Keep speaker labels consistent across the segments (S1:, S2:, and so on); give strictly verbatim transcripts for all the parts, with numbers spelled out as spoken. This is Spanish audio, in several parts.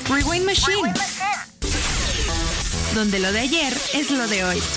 S1: Rewind Machine, donde lo de ayer es lo de hoy.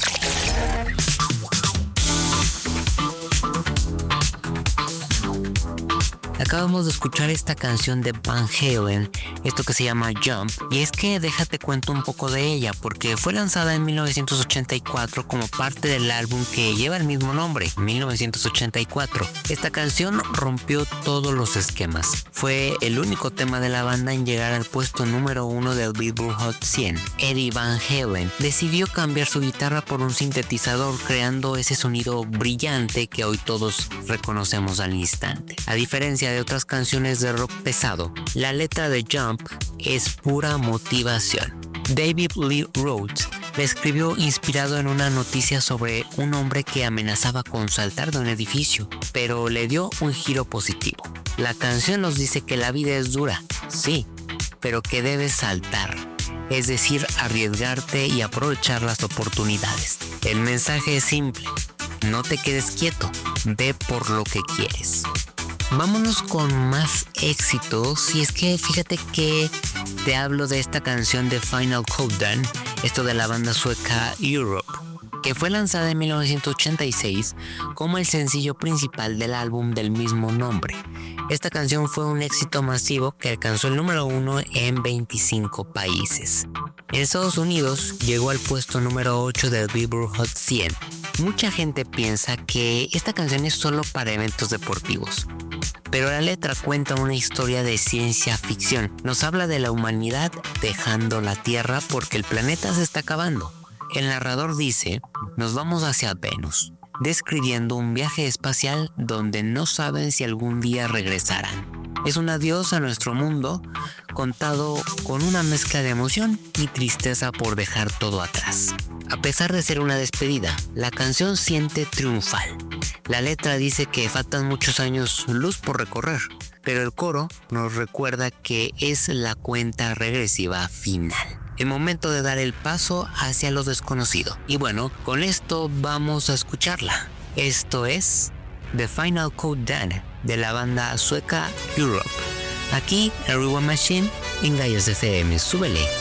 S2: Acabamos de escuchar esta canción de Van Halen, esto que se llama Jump, y es que déjate cuento un poco de ella, porque fue lanzada en mil novecientos ochenta y cuatro como parte del álbum que lleva el mismo nombre, mil novecientos ochenta y cuatro. Esta canción rompió todos los esquemas. Fue el único tema de la banda en llegar al puesto número uno del Billboard Hot cien. Eddie Van Halen decidió cambiar su guitarra por un sintetizador, creando ese sonido brillante que hoy todos reconocemos al instante. A diferencia de otras canciones de rock pesado, la letra de Jump es pura motivación. David Lee Roth la escribió inspirado en una noticia sobre un hombre que amenazaba con saltar de un edificio, pero le dio un giro positivo. La canción nos dice que la vida es dura, sí, pero que debes saltar, es decir, arriesgarte y aprovechar las oportunidades. El mensaje es simple: no te quedes quieto, ve por lo que quieres. Vámonos con más éxitos, y es que fíjate que te hablo de esta canción de Final Countdown, esto de la banda sueca Europe, que fue lanzada en mil novecientos ochenta y seis como el sencillo principal del álbum del mismo nombre. Esta canción fue un éxito masivo que alcanzó el número uno en veinticinco países. En Estados Unidos llegó al puesto número ocho del Billboard Hot cien. Mucha gente piensa que esta canción es solo para eventos deportivos, pero la letra cuenta una historia de ciencia ficción. Nos habla de la humanidad dejando la Tierra porque el planeta se está acabando. El narrador dice: nos vamos hacia Venus, describiendo un viaje espacial donde no saben si algún día regresarán. Es un adiós a nuestro mundo, contado con una mezcla de emoción y tristeza por dejar todo atrás. A pesar de ser una despedida, la canción siente triunfal. La letra dice que faltan muchos años luz por recorrer, pero el coro nos recuerda que es la cuenta regresiva final. El momento de dar el paso hacia lo desconocido. Y bueno, con esto vamos a escucharla. Esto es The Final Countdown de la banda sueca Europe. Aquí en Rewind Machine en Gallos F M. Súbele.